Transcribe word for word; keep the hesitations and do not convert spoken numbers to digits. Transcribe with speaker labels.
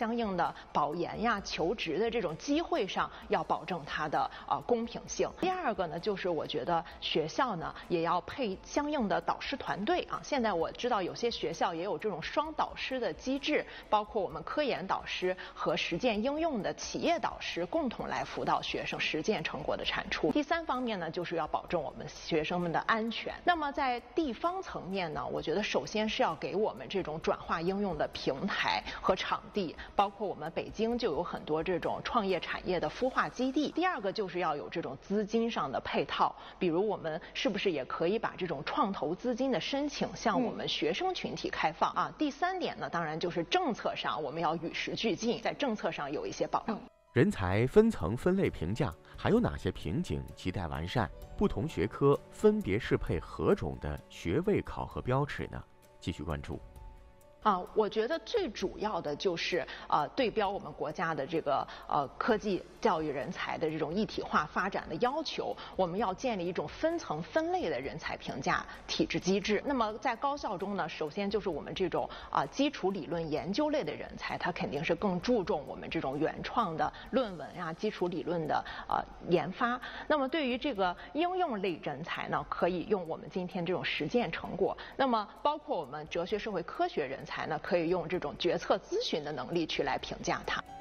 Speaker 1: 相应的保研呀、求职的这种机会上要保证它的呃公平性。第二个呢，就是我觉得学校呢也要配相应的导师团队啊。现在我知道有些学校也有这种双导师的机制，包括我们科研导师和实践应用的企业导师共同来辅导学生实践成果的产出。第三方面呢，就是要保证我们学生们的安全。那么在地方层面呢，我觉得首先是要给我们这种转化应用的平台和场地，包括我们北京就有很多这种创业产业的孵化基地。第二个就是要有这种资金上的配套，比如我们是不是也可以把这种创投资金的申请向我们学生群体开放啊？第三点呢，当然就是政策上我们要与时俱进，在政策上有一些保障。
Speaker 2: 人才分层分类评价还有哪些瓶颈亟待完善？不同学科分别适配何种的学位考核标尺呢？继续关注。
Speaker 1: 啊，我觉得最主要的就是呃对标我们国家的这个呃科技教育人才的这种一体化发展的要求，我们要建立一种分层分类的人才评价体制机制。那么在高校中呢，首先就是我们这种啊、呃、基础理论研究类的人才，他肯定是更注重我们这种原创的论文呀、基础理论的呃研发。那么对于这个应用类人才呢，可以用我们今天这种实践成果。那么包括我们哲学社会科学人才。才呢，可以用这种决策咨询的能力去来评价它。